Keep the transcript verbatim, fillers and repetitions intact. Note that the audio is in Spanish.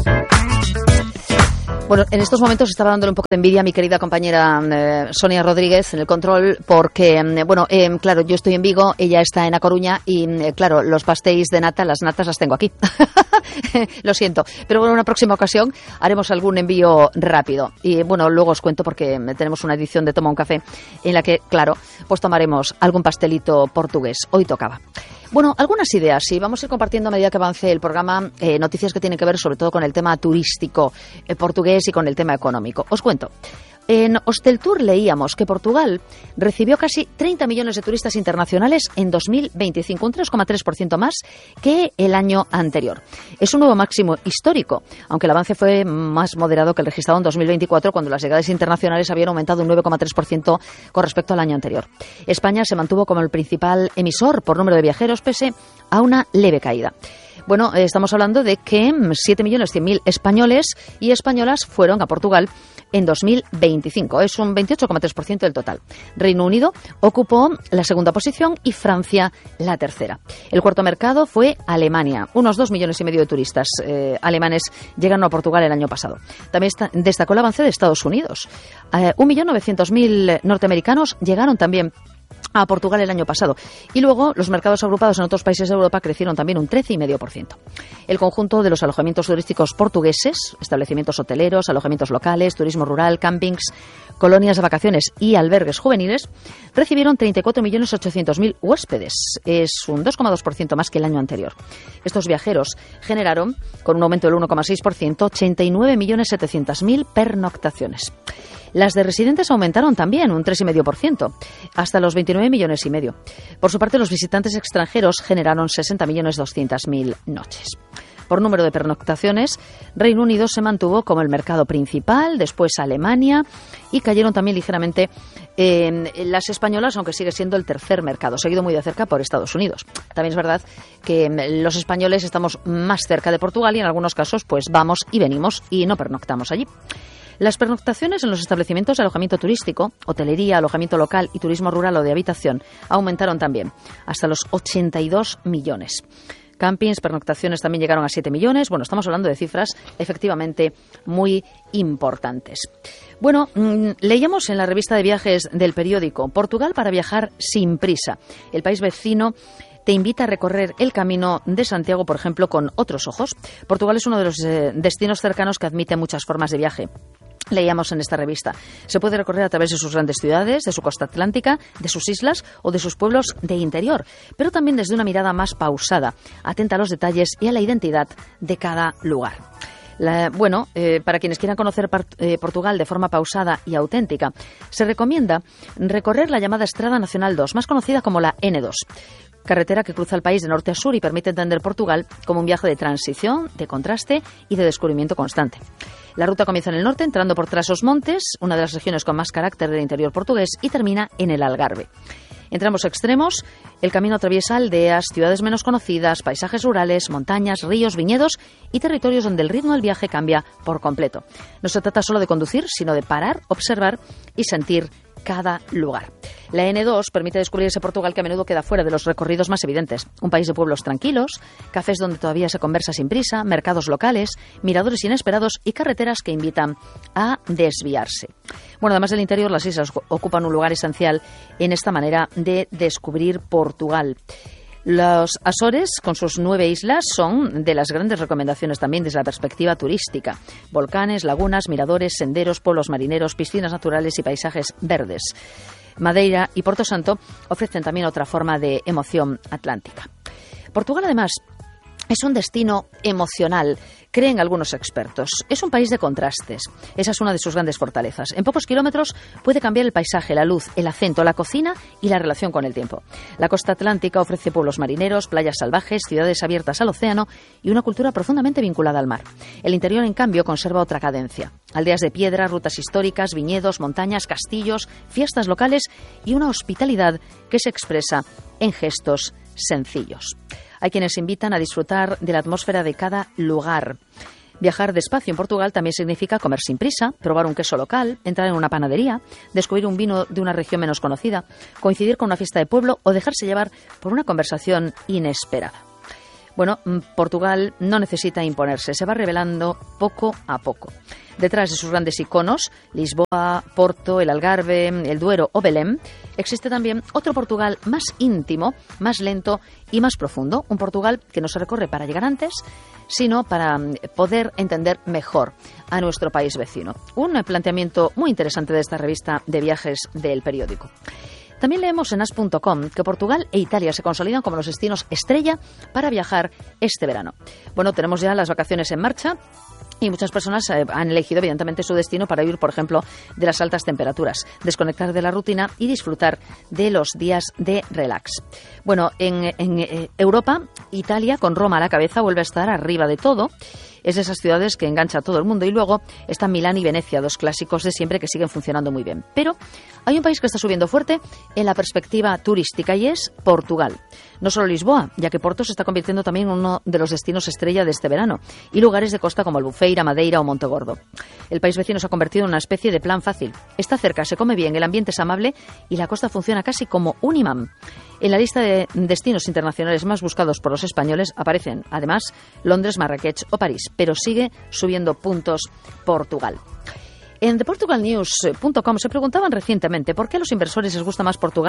Bueno, en estos momentos estaba dándole un poco de envidia a mi querida compañera eh, Sonia Rodríguez en el control porque, eh, bueno, eh, claro, yo estoy en Vigo, ella está en A Coruña y, eh, claro, los pastéis de nata, las natas las tengo aquí. Lo siento. Pero bueno, en una próxima ocasión haremos algún envío rápido. Y, bueno, luego os cuento porque tenemos una edición de Toma un Café en la que, claro, pues tomaremos algún pastelito portugués. Hoy tocaba. Bueno, algunas ideas, sí, vamos a ir compartiendo a medida que avance el programa eh, noticias que tienen que ver sobre todo con el tema turístico eh, portugués y con el tema económico. Os cuento. En Hosteltour leíamos que Portugal recibió casi treinta millones de turistas internacionales en dos mil veinticinco, un tres coma tres por ciento más que el año anterior. Es un nuevo máximo histórico, aunque el avance fue más moderado que el registrado en dos mil veinticuatro, cuando las llegadas internacionales habían aumentado un nueve coma tres por ciento con respecto al año anterior. España se mantuvo como el principal emisor por número de viajeros, pese a una leve caída. Bueno, eh, estamos hablando de que siete millones cien mil españoles y españolas fueron a Portugal en dos mil veinticinco. Es un veintiocho coma tres por ciento del total. Reino Unido ocupó la segunda posición y Francia la tercera. El cuarto mercado fue Alemania. Unos dos millones y medio de turistas eh, alemanes llegaron a Portugal el año pasado. También está, destacó el avance de Estados Unidos. Eh, un millón novecientos mil norteamericanos llegaron también a Portugal el año pasado. Y luego los mercados agrupados en otros países de Europa crecieron también un trece coma cinco por ciento. El conjunto de los alojamientos turísticos portugueses, establecimientos hoteleros, alojamientos locales, turismo rural, campings, colonias de vacaciones y albergues juveniles, recibieron treinta y cuatro millones ochocientos mil huéspedes. Es un dos coma dos por ciento más que el año anterior. Estos viajeros generaron, con un aumento del uno coma seis por ciento, ochenta y nueve millones setecientos mil pernoctaciones. Las de residentes aumentaron también un tres coma cinco por ciento, hasta los veintinueve millones y medio. Por su parte, los visitantes extranjeros generaron sesenta millones doscientos mil noches. Por número de pernoctaciones, Reino Unido se mantuvo como el mercado principal, después Alemania y cayeron también ligeramente eh, las españolas, aunque sigue siendo el tercer mercado, seguido muy de cerca por Estados Unidos. También es verdad que los españoles estamos más cerca de Portugal y en algunos casos pues vamos y venimos y no pernoctamos allí. Las pernoctaciones en los establecimientos de alojamiento turístico, hotelería, alojamiento local y turismo rural o de habitación aumentaron también, hasta los ochenta y dos millones. Campings, pernoctaciones también llegaron a siete millones. Bueno, estamos hablando de cifras efectivamente muy importantes. Bueno, mmm, leíamos en la revista de viajes del periódico Portugal para viajar sin prisa. El país vecino te invita a recorrer el camino de Santiago, por ejemplo, con otros ojos. Portugal es uno de los eh, destinos cercanos que admite muchas formas de viaje. Leíamos en esta revista. Se puede recorrer a través de sus grandes ciudades, de su costa atlántica, de sus islas o de sus pueblos de interior, pero también desde una mirada más pausada, atenta a los detalles y a la identidad de cada lugar. La, bueno, eh, para quienes quieran conocer part, eh, Portugal de forma pausada y auténtica, se recomienda recorrer la llamada Estrada Nacional dos, más conocida como la ene dos. Carretera que cruza el país de norte a sur y permite entender Portugal como un viaje de transición, de contraste y de descubrimiento constante. La ruta comienza en el norte, entrando por Trás-os-Montes, una de las regiones con más carácter del interior portugués, y termina en el Algarve. Entre ambos extremos, el camino atraviesa aldeas, ciudades menos conocidas, paisajes rurales, montañas, ríos, viñedos y territorios donde el ritmo del viaje cambia por completo. No se trata solo de conducir, sino de parar, observar y sentir cada lugar. La ene dos permite descubrir ese Portugal que a menudo queda fuera de los recorridos más evidentes. Un país de pueblos tranquilos, cafés donde todavía se conversa sin prisa, mercados locales, miradores inesperados y carreteras que invitan a desviarse. Bueno, además del interior, las islas ocupan un lugar esencial en esta manera de descubrir Portugal. Los Azores, con sus nueve islas, son de las grandes recomendaciones también desde la perspectiva turística. Volcanes, lagunas, miradores, senderos, pueblos marineros, piscinas naturales y paisajes verdes. Madeira y Porto Santo ofrecen también otra forma de emoción atlántica. Portugal, además, es un destino emocional, creen algunos expertos. Es un país de contrastes. Esa es una de sus grandes fortalezas. En pocos kilómetros puede cambiar el paisaje, la luz, el acento, la cocina y la relación con el tiempo. La costa atlántica ofrece pueblos marineros, playas salvajes, ciudades abiertas al océano y una cultura profundamente vinculada al mar. El interior, en cambio, conserva otra cadencia. Aldeas de piedra, rutas históricas, viñedos, montañas, castillos, fiestas locales y una hospitalidad que se expresa en gestos sencillos. Hay quienes invitan a disfrutar de la atmósfera de cada lugar. Viajar despacio en Portugal también significa comer sin prisa, probar un queso local, entrar en una panadería, descubrir un vino de una región menos conocida, coincidir con una fiesta de pueblo o dejarse llevar por una conversación inesperada. Bueno, Portugal no necesita imponerse, se va revelando poco a poco. Detrás de sus grandes iconos, Lisboa, Porto, el Algarve, el Duero o Belém, existe también otro Portugal más íntimo, más lento y más profundo. Un Portugal que no se recorre para llegar antes, sino para poder entender mejor a nuestro país vecino. Un planteamiento muy interesante de esta revista de viajes del periódico. También leemos en as punto com que Portugal e Italia se consolidan como los destinos estrella para viajar este verano. Bueno, tenemos ya las vacaciones en marcha. Y muchas personas eh, han elegido, evidentemente, su destino para huir, por ejemplo, de las altas temperaturas, desconectar de la rutina y disfrutar de los días de relax. Bueno, en, en eh, Europa, Italia, con Roma a la cabeza, vuelve a estar arriba de todo. Es de esas ciudades que engancha a todo el mundo. Y luego están Milán y Venecia, dos clásicos de siempre que siguen funcionando muy bien. Pero hay un país que está subiendo fuerte en la perspectiva turística y es Portugal. No solo Lisboa, ya que Porto se está convirtiendo también en uno de los destinos estrella de este verano, y lugares de costa como Albufeira, Madeira o Montegordo. El país vecino se ha convertido en una especie de plan fácil. Está cerca, se come bien, el ambiente es amable y la costa funciona casi como un imán. En la lista de destinos internacionales más buscados por los españoles aparecen, además, Londres, Marrakech o París, pero sigue subiendo puntos Portugal. En the portugal news punto com se preguntaban recientemente por qué a los inversores les gusta más Portugal